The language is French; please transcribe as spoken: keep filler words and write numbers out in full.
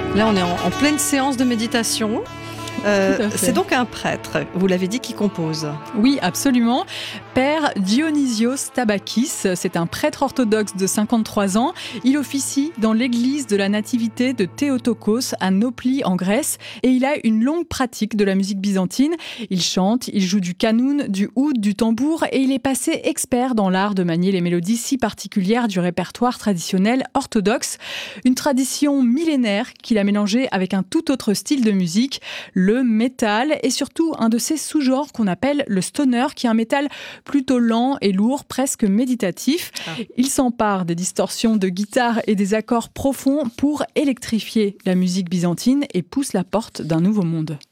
Là, on est en, en pleine séance de méditation. Euh, c'est donc un prêtre, vous l'avez dit, qui compose. Oui, absolument. Père Dionysios Tabakis, c'est un prêtre orthodoxe de cinquante-trois ans. Il officie dans l'église de la Nativité de Théotokos à Nauplie en Grèce et il a une longue pratique de la musique byzantine. Il chante, il joue du kanoun, du oud, du tambour et il est passé expert dans l'art de manier les mélodies si particulières du répertoire traditionnel orthodoxe. Une tradition millénaire qu'il a mélangée avec un tout autre style de musique, le métal et surtout un de ces sous-genres qu'on appelle le stoner, qui est un métal plutôt lent et lourd, presque méditatif. Ah. Il s'empare des distorsions de guitare et des accords profonds pour électrifier la musique byzantine et pousse la porte d'un nouveau monde.